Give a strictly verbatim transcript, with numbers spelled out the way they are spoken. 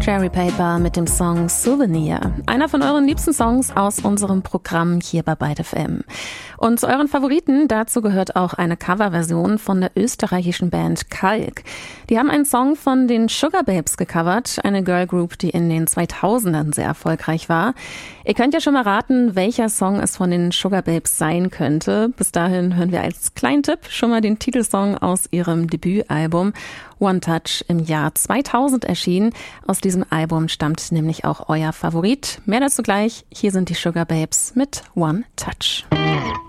Cherry Paper mit dem Song Souvenir. Einer von euren liebsten Songs aus unserem Programm hier bei Byte F M. Und zu euren Favoriten, dazu gehört auch eine Coverversion von der österreichischen Band Kalk. Die haben einen Song von den Sugababes gecovert, eine Girlgroup, die in den zweitausendern sehr erfolgreich war. Ihr könnt ja schon mal raten, welcher Song es von den Sugababes sein könnte. Bis dahin hören wir als kleinen Tipp schon mal den Titelsong aus ihrem Debütalbum One Touch im Jahr zweitausend erschienen. Aus diesem Album stammt nämlich auch euer Favorit. Mehr dazu gleich. Hier sind die Sugababes mit One Touch.